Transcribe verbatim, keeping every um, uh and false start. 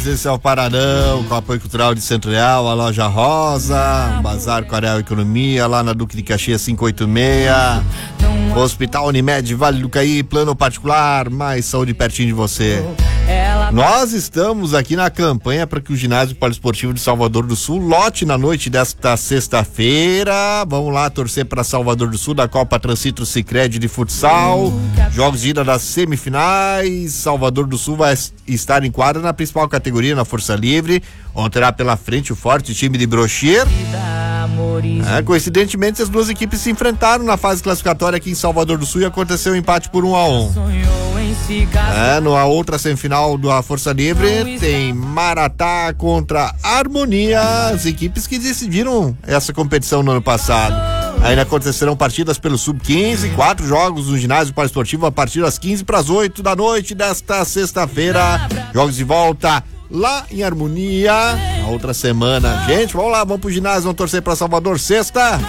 Esse é o Paranão, com o apoio cultural de Centro Real, a Loja Rosa, Bazar Coreal Economia, lá na Duque de Caxias quinhentos e oitenta e seis, Hospital Unimed, Vale do Caí, plano particular, mais saúde pertinho de você. Nós estamos aqui na campanha para que o ginásio poliesportivo de Salvador do Sul lote na noite desta sexta-feira. Vamos lá torcer para Salvador do Sul da Copa Transcitro Sicredi de futsal. Jogos de ida das semifinais. Salvador do Sul vai estar em quadra na principal categoria, na Força Livre, onde terá pela frente o forte time de Brochier. É, coincidentemente, as duas equipes se enfrentaram na fase classificatória aqui em Salvador do Sul e aconteceu um empate por um a um. É, na outra semifinal da Força Livre tem Maratá contra Harmonia, as equipes que decidiram essa competição no ano passado. Ainda acontecerão partidas pelo sub quinze, quatro jogos no ginásio poliesportivo a partir das quinze para as oito da noite desta sexta-feira. Jogos de volta lá em Harmonia na outra semana. Gente, vamos lá, vamos pro ginásio, vamos torcer para Salvador sexta.